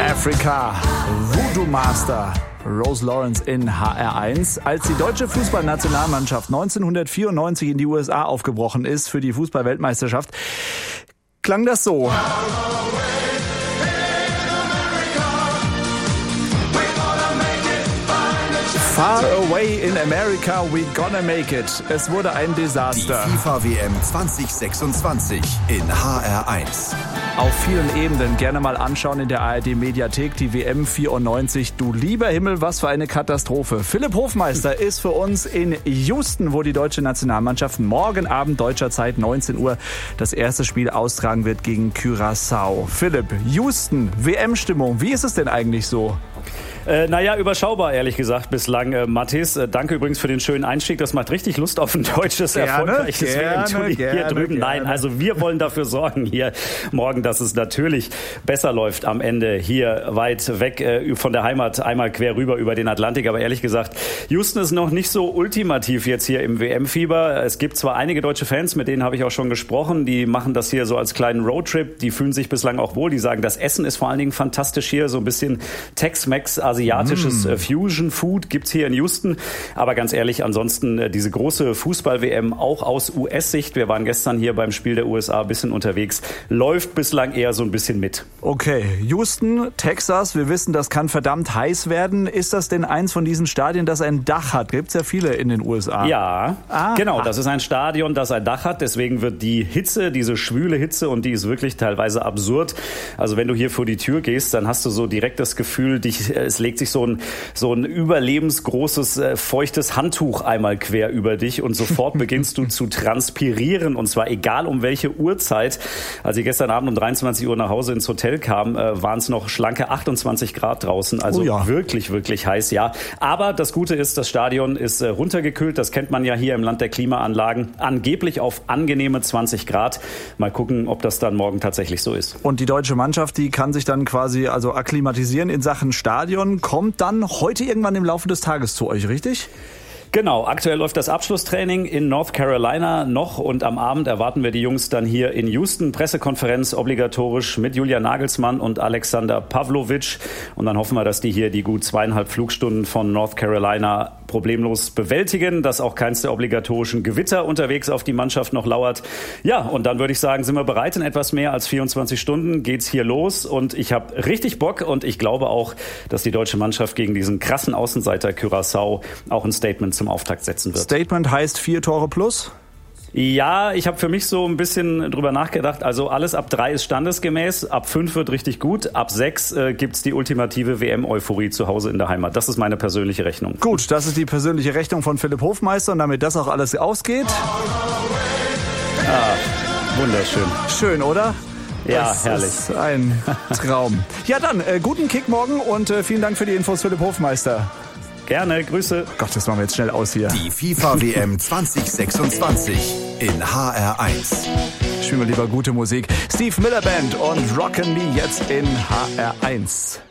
Africa, Voodoo Master, Rose Lawrence in HR1. Als die deutsche Fußballnationalmannschaft 1994 in die USA aufgebrochen ist für die Fußball-Weltmeisterschaft, klang das so. Far away in America, we gonna make it. Es wurde ein Desaster. Die FIFA-WM 2026 in HR1. Auf vielen Ebenen gerne mal anschauen in der ARD-Mediathek, die WM 94. Du lieber Himmel, was für eine Katastrophe. Philipp Hofmeister ist für uns in Houston, wo die deutsche Nationalmannschaft morgen Abend deutscher Zeit 19 Uhr das erste Spiel austragen wird gegen Curaçao. Philipp, Houston, WM-Stimmung, wie ist es denn eigentlich so? Überschaubar, ehrlich gesagt, bislang, Mathis. Danke übrigens für den schönen Einstieg. Das macht richtig Lust auf ein deutsches, erfolgreiches WM-Turnier hier drüben. Nein, also wir wollen dafür sorgen hier morgen, dass es natürlich besser läuft am Ende hier weit weg von der Heimat, einmal quer rüber über den Atlantik. Aber ehrlich gesagt, Houston ist noch nicht so ultimativ jetzt hier im WM-Fieber. Es gibt zwar einige deutsche Fans, mit denen habe ich auch schon gesprochen, die machen das hier so als kleinen Roadtrip. Die fühlen sich bislang auch wohl. Die sagen, das Essen ist vor allen Dingen fantastisch hier. So ein bisschen Tex-Mex, asiatisches Fusion Food gibt's hier in Houston. Aber ganz ehrlich, ansonsten diese große Fußball-WM auch aus US-Sicht. Wir waren gestern hier beim Spiel der USA ein bisschen unterwegs. Läuft bislang eher so ein bisschen mit. Okay, Houston, Texas. Wir wissen, das kann verdammt heiß werden. Ist das denn eins von diesen Stadien, das ein Dach hat? Gibt's ja viele in den USA. Ja, genau. Das ist ein Stadion, das ein Dach hat. Deswegen wird die Hitze, diese schwüle Hitze, und die ist wirklich teilweise absurd. Also wenn du hier vor die Tür gehst, dann hast du so direkt das Gefühl, es legt sich so ein überlebensgroßes, feuchtes Handtuch einmal quer über dich und sofort beginnst du zu transpirieren, und zwar egal um welche Uhrzeit. Als ich gestern Abend um 23 Uhr nach Hause ins Hotel kam, waren es noch schlanke 28 Grad draußen, also wirklich, wirklich heiß, ja. Aber das Gute ist, das Stadion ist runtergekühlt, das kennt man ja hier im Land der Klimaanlagen, angeblich auf angenehme 20 Grad. Mal gucken, ob das dann morgen tatsächlich so ist. Und die deutsche Mannschaft, die kann sich dann quasi akklimatisieren in Sachen Stadion, kommt dann heute irgendwann im Laufe des Tages zu euch, richtig? Genau, aktuell läuft das Abschlusstraining in North Carolina noch, und am Abend erwarten wir die Jungs dann hier in Houston. Pressekonferenz obligatorisch mit Julian Nagelsmann und Alexander Pavlovic, und dann hoffen wir, dass die hier die gut 2,5 Flugstunden von North Carolina problemlos bewältigen, dass auch keins der obligatorischen Gewitter unterwegs auf die Mannschaft noch lauert. Ja, und dann würde ich sagen, sind wir bereit. In etwas mehr als 24 Stunden geht's hier los, und ich habe richtig Bock, und ich glaube auch, dass die deutsche Mannschaft gegen diesen krassen Außenseiter Curaçao auch ein Statement zum Auftakt setzen wird. Statement heißt 4 Tore plus? Ja, ich habe für mich so ein bisschen drüber nachgedacht. Also alles ab 3 ist standesgemäß, ab 5 wird richtig gut, ab 6 gibt's die ultimative WM-Euphorie zu Hause in der Heimat. Das ist meine persönliche Rechnung. Gut, das ist die persönliche Rechnung von Philipp Hofmeister, und damit das auch alles ausgeht. Wunderschön. Schön, oder? Ja, das herrlich. Ist ein Traum. Ja, dann guten Kick morgen, und vielen Dank für die Infos, Philipp Hofmeister. Gerne, Grüße. Gott, das machen wir jetzt schnell aus hier. Die FIFA-WM 2026 in HR1. Spielen wir lieber gute Musik. Steve Miller Band und Rockin' Me jetzt in HR1.